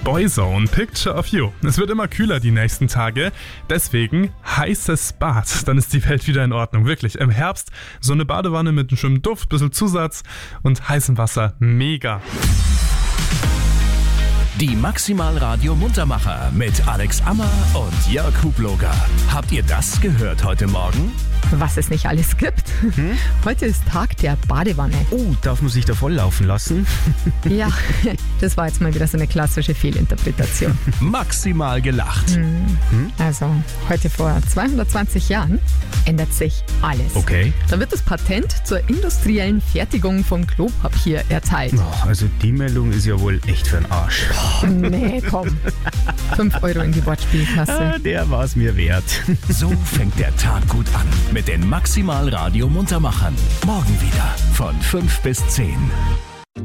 Boyzone, Picture of You. Es wird immer kühler die nächsten Tage, deswegen heißes Bad. Dann ist die Welt wieder in Ordnung, wirklich. Im Herbst so eine Badewanne mit einem schönen Duft, bisschen Zusatz und heißem Wasser, mega. Die Maximal Radio Muntermacher mit Alex Ammer und Jörg Hubloger. Habt ihr das gehört heute Morgen? Was es nicht alles gibt. Heute ist Tag der Badewanne. Oh, darf man sich da volllaufen lassen? Ja, das war jetzt mal wieder so eine klassische Fehlinterpretation. Maximal gelacht. Also, heute vor 220 Jahren ändert sich alles. Okay. Da wird das Patent zur industriellen Fertigung von Klopapier erteilt. Oh, also die Meldung ist ja wohl echt für den Arsch. Nee, komm. 5 Euro in die Wortspielkasse. Der war es mir wert. So fängt der Tag gut an mit den Maximal Radio Muntermachern. Morgen wieder von 5 bis 10.